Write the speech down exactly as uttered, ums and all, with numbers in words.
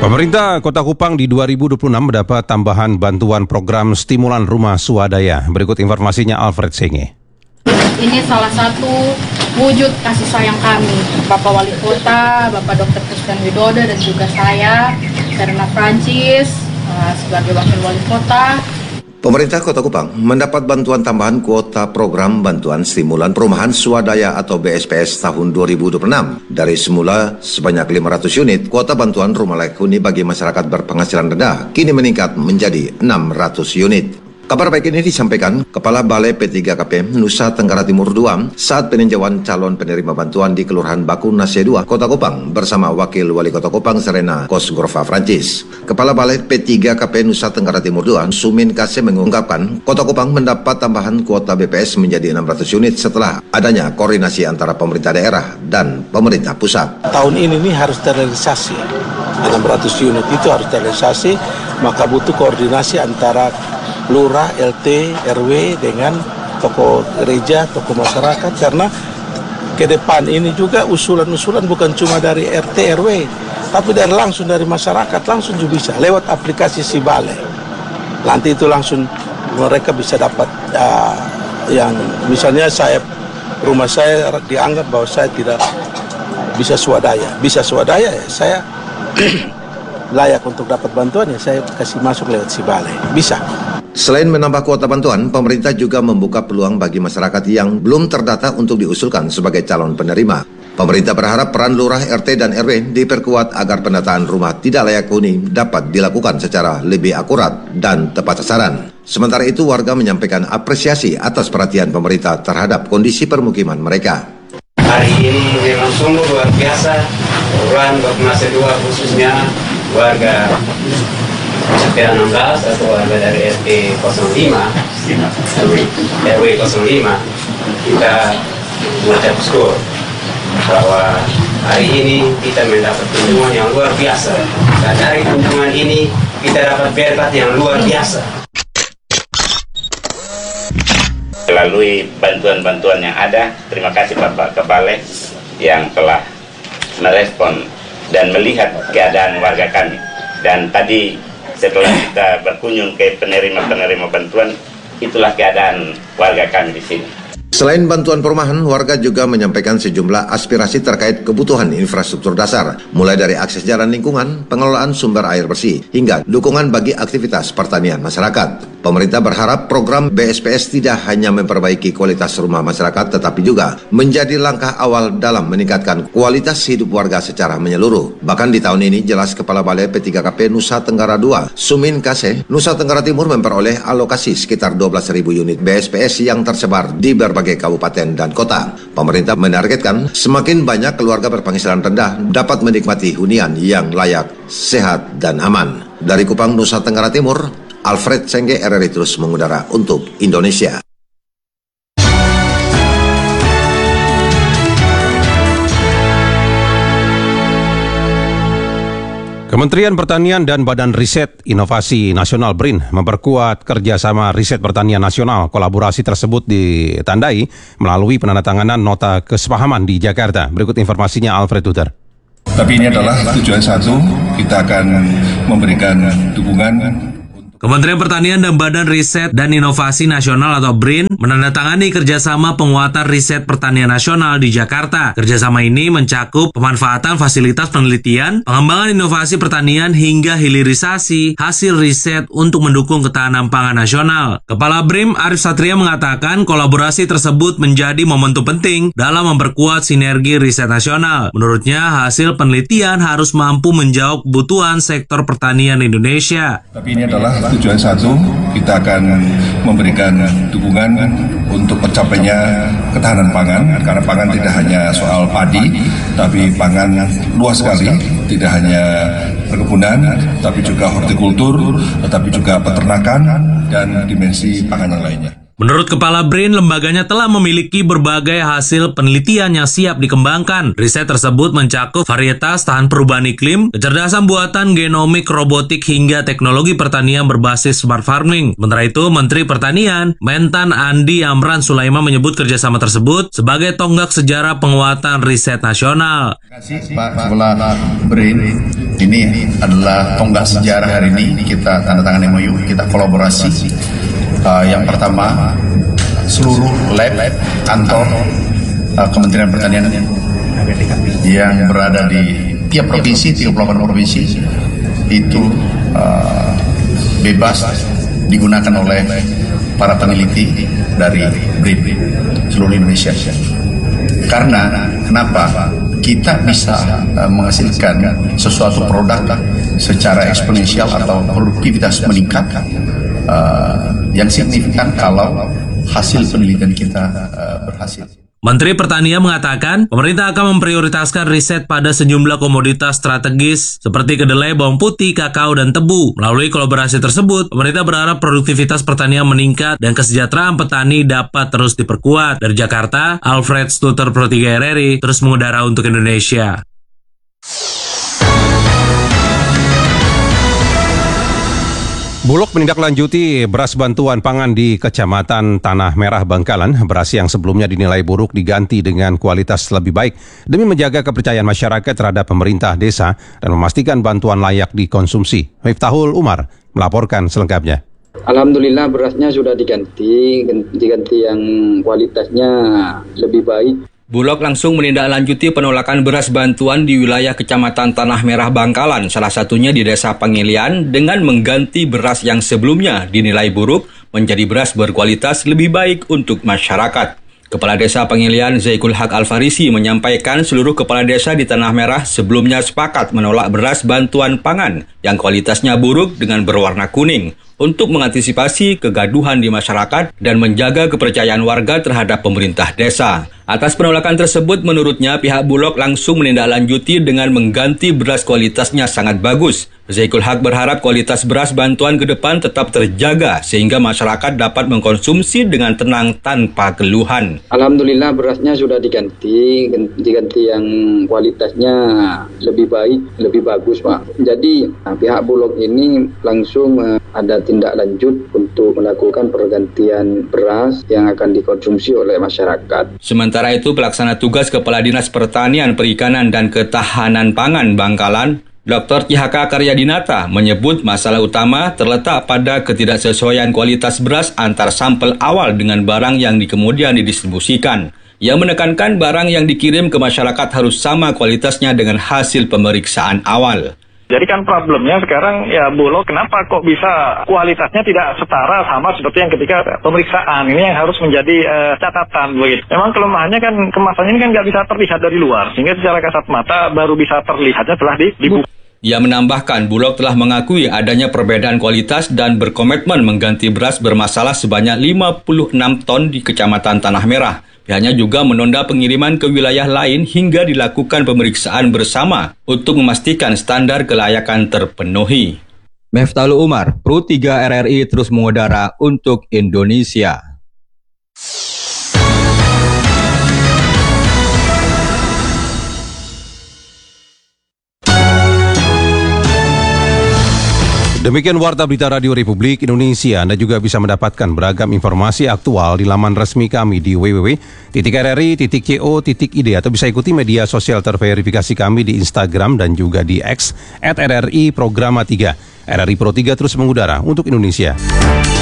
Pemerintah Kota Kupang di dua ribu dua puluh enam mendapat tambahan bantuan program stimulan rumah swadaya. Berikut informasinya Alfred Senge. Ini salah satu wujud kasih sayang kami, Bapak Wali Kota, Bapak Dokter Christian Widodo, dan juga saya, Serena Francis, sebagai Wakil Wali Kota. Pemerintah Kota Kupang mendapat bantuan tambahan kuota program bantuan stimulan perumahan swadaya atau B S P S tahun dua ribu dua puluh enam. Dari semula sebanyak lima ratus unit, kuota bantuan rumah layak huni bagi masyarakat berpenghasilan rendah kini meningkat menjadi enam ratus unit. Kabar baik ini disampaikan Kepala Balai P tiga K P Nusa Tenggara Timur dua saat peninjauan calon penerima bantuan di Kelurahan Baku Nase dua, Kota Kupang bersama Wakil Wali Kota Kupang Serena Kosgorfa Francis. Kepala Balai P tiga K P Nusa Tenggara Timur dua, Sumin Kase mengungkapkan Kota Kupang mendapat tambahan kuota B P S menjadi enam ratus unit setelah adanya koordinasi antara pemerintah daerah dan pemerintah pusat. Tahun ini nih harus terrealisasi, enam ratus unit itu harus terrealisasi, maka butuh koordinasi antara lurah, L T, R W dengan tokoh gereja, tokoh masyarakat, karena ke depan ini juga usulan-usulan bukan cuma dari R T, R W, tapi dari langsung dari masyarakat, langsung juga bisa lewat aplikasi Si Balai. Nanti itu langsung mereka bisa dapat uh, yang misalnya saya rumah saya dianggap bahwa saya tidak bisa swadaya, bisa swadaya ya saya layak untuk dapat bantuan ya saya kasih masuk lewat Si Balai, bisa. Selain menambah kuota bantuan, pemerintah juga membuka peluang bagi masyarakat yang belum terdata untuk diusulkan sebagai calon penerima. Pemerintah berharap peran lurah, R T, dan R W diperkuat agar pendataan rumah tidak layak huni dapat dilakukan secara lebih akurat dan tepat sasaran. Sementara itu, warga menyampaikan apresiasi atas perhatian pemerintah terhadap kondisi permukiman mereka. Hari ini memang sungguh luar biasa, Kelurahan Baku Nase dua khususnya warga R T enam belas atau warga dari R T nol lima, R W nol lima, kita mengucap syukur bahwa hari ini kita mendapat kunjungan yang luar biasa. Dan dari kunjungan ini kita dapat berkat yang luar biasa. Melalui bantuan-bantuan yang ada, terima kasih Bapak Kepala yang telah merespon dan melihat keadaan warga kami. Dan tadi setelah kita berkunjung ke penerima-penerima bantuan, itulah keadaan warga kami di sini. Selain bantuan perumahan, warga juga menyampaikan sejumlah aspirasi terkait kebutuhan infrastruktur dasar, mulai dari akses jalan lingkungan, pengelolaan sumber air bersih, hingga dukungan bagi aktivitas pertanian masyarakat. Pemerintah berharap program B S P S tidak hanya memperbaiki kualitas rumah masyarakat, tetapi juga menjadi langkah awal dalam meningkatkan kualitas hidup warga secara menyeluruh. Bahkan di tahun ini, jelas Kepala Balai P tiga K P Nusa Tenggara dua, Sumin Kase, Nusa Tenggara Timur memperoleh alokasi sekitar dua belas ribu unit B S P S yang tersebar di berbagai kabupaten dan kota. Pemerintah menargetkan semakin banyak keluarga berpenghasilan rendah dapat menikmati hunian yang layak, sehat, dan aman. Dari Kupang, Nusa Tenggara Timur, Alfred Senge, R R I terus mengudara untuk Indonesia. Kementerian Pertanian dan Badan Riset Inovasi Nasional B R I N memperkuat kerjasama riset pertanian nasional. Kolaborasi tersebut ditandai melalui penandatanganan nota kesepahaman di Jakarta. Berikut informasinya Alfred Tuter. Tapi ini adalah tujuan satu, kita akan memberikan dukungan. Kementerian Pertanian dan Badan Riset dan Inovasi Nasional atau B R I N menandatangani kerjasama penguatan riset pertanian nasional di Jakarta. Kerjasama ini mencakup pemanfaatan fasilitas penelitian, pengembangan inovasi pertanian hingga hilirisasi hasil riset untuk mendukung ketahanan pangan nasional. Kepala B R I M Arif Satria mengatakan kolaborasi tersebut menjadi momentum penting dalam memperkuat sinergi riset nasional. Menurutnya, hasil penelitian harus mampu menjawab kebutuhan sektor pertanian Indonesia. Tapi ini adalah tujuan satu, kita akan memberikan dukungan untuk tercapainya ketahanan pangan, karena pangan tidak hanya soal padi, tapi pangan luas sekali, tidak hanya perkebunan, tapi juga hortikultur, tetapi juga peternakan dan dimensi pangan yang lainnya. Menurut Kepala B R I N, lembaganya telah memiliki berbagai hasil penelitian yang siap dikembangkan. Riset tersebut mencakup varietas tahan perubahan iklim, kecerdasan buatan, genomik, robotik, hingga teknologi pertanian berbasis smart farming. Sementara itu, Menteri Pertanian, Mentan Andi Amran Sulaiman menyebut kerjasama tersebut sebagai tonggak sejarah penguatan riset nasional. Terima kasih Pak Kepala B R I N Ini adalah tonggak sejarah hari ini, kita tanda tangan M O U, kita kolaborasi. Uh, yang pertama, seluruh lab, kantor uh, Kementerian Pertanian yang berada di tiap provinsi, tiga puluh delapan provinsi, itu uh, bebas digunakan oleh para peneliti dari B R I N seluruh Indonesia. Karena kenapa? Kita bisa uh, menghasilkan sesuatu produk secara eksponensial atau produktivitas meningkat uh, yang signifikan kalau hasil penelitian kita uh, berhasil. Menteri Pertanian mengatakan pemerintah akan memprioritaskan riset pada sejumlah komoditas strategis seperti kedelai, bawang putih, kakao, dan tebu. Melalui kolaborasi tersebut, pemerintah berharap produktivitas pertanian meningkat dan kesejahteraan petani dapat terus diperkuat. Dari Jakarta, Alfred Stuter, Pro tiga R R I, terus mengudara untuk Indonesia. Bulog menindaklanjuti beras bantuan pangan di Kecamatan Tanah Merah Bangkalan. Beras yang sebelumnya dinilai buruk diganti dengan kualitas lebih baik demi menjaga kepercayaan masyarakat terhadap pemerintah desa dan memastikan bantuan layak dikonsumsi. Miftahul Umar melaporkan selengkapnya. Alhamdulillah berasnya sudah diganti, diganti yang kualitasnya lebih baik. Bulog langsung menindaklanjuti penolakan beras bantuan di wilayah Kecamatan Tanah Merah Bangkalan, salah satunya di Desa Pangilian, dengan mengganti beras yang sebelumnya dinilai buruk menjadi beras berkualitas lebih baik untuk masyarakat. Kepala Desa Pangilian Zaikul Haq Al-Farisi menyampaikan seluruh kepala desa di Tanah Merah sebelumnya sepakat menolak beras bantuan pangan yang kualitasnya buruk dengan berwarna kuning untuk mengantisipasi kegaduhan di masyarakat dan menjaga kepercayaan warga terhadap pemerintah desa. Atas penolakan tersebut, menurutnya pihak Bulog langsung menindaklanjuti dengan mengganti beras kualitasnya sangat bagus. Zaikul Haq berharap kualitas beras bantuan ke depan tetap terjaga sehingga masyarakat dapat mengkonsumsi dengan tenang tanpa keluhan. Alhamdulillah berasnya sudah diganti, diganti yang kualitasnya lebih baik, lebih bagus, Pak. Jadi pihak Bulog ini langsung uh, ada tindak lanjut untuk melakukan pergantian beras yang akan dikonsumsi oleh masyarakat. Sementara itu, pelaksana tugas Kepala Dinas Pertanian, Perikanan, dan Ketahanan Pangan Bangkalan, Doktor Ki H K Karyadinata, menyebut masalah utama terletak pada ketidaksesuaian kualitas beras antar sampel awal dengan barang yang kemudian didistribusikan. Ia menekankan barang yang dikirim ke masyarakat harus sama kualitasnya dengan hasil pemeriksaan awal. Jadi kan problemnya sekarang ya Bulog kenapa kok bisa kualitasnya tidak setara sama seperti yang ketika pemeriksaan. Ini yang harus menjadi uh, catatan begitu. Memang kelemahannya kan kemasannya ini kan nggak bisa terlihat dari luar, sehingga secara kasat mata baru bisa terlihatnya setelah dibuka. Ia menambahkan Bulog telah mengakui adanya perbedaan kualitas dan berkomitmen mengganti beras bermasalah sebanyak lima puluh enam ton di Kecamatan Tanah Merah. Pihaknya juga menunda pengiriman ke wilayah lain hingga dilakukan pemeriksaan bersama untuk memastikan standar kelayakan terpenuhi. Miftahul Umar, Pro tiga R R I terus mengudara untuk Indonesia. Demikian Warta Berita Radio Republik Indonesia. Anda juga bisa mendapatkan beragam informasi aktual di laman resmi kami di w w w titik r r i titik co titik i d atau bisa ikuti media sosial terverifikasi kami di Instagram dan juga di X at R R I Programa tiga. R R I Pro tiga terus mengudara untuk Indonesia.